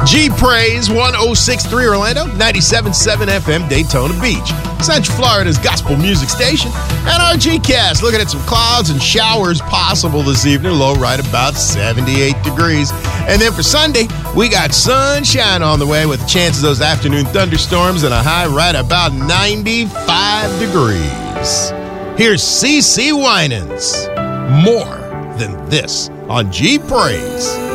G Praise 1063 Orlando, 97.7 FM Daytona Beach, Central Florida's gospel music station, and our G-Cast looking at some clouds and showers possible this evening, low right about 78 degrees. And then for Sunday, we got sunshine on the way with a chance of those afternoon thunderstorms and a high right about 95 degrees. Here's CeCe Winans. More Than This on G Praise.